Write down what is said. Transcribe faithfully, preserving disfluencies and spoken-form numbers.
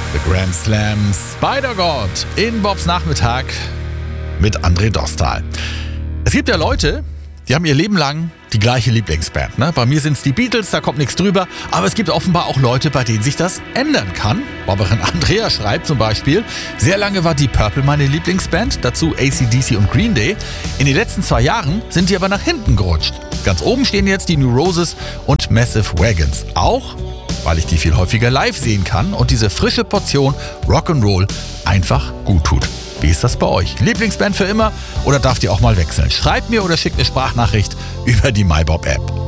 The Grand Slam Spider-God in Bobs Nachmittag mit André Dostal. Es gibt ja Leute, die haben ihr Leben lang die gleiche Lieblingsband. Ne? Bei mir sind es die Beatles, da kommt nichts drüber. Aber es gibt offenbar auch Leute, bei denen sich das ändern kann. Bobberin Andrea schreibt zum Beispiel: Sehr lange war Deep Purple meine Lieblingsband, dazu A C D C und Green Day. In den letzten zwei Jahren sind die aber nach hinten gerutscht. Ganz oben stehen jetzt die New Roses und Massive Wagons. Auch weil ich die viel häufiger live sehen kann und diese frische Portion Rock'n'Roll einfach gut tut. Wie ist das bei euch? Lieblingsband für immer oder darf die auch mal wechseln? Schreibt mir oder schickt eine Sprachnachricht über die MyBob-App.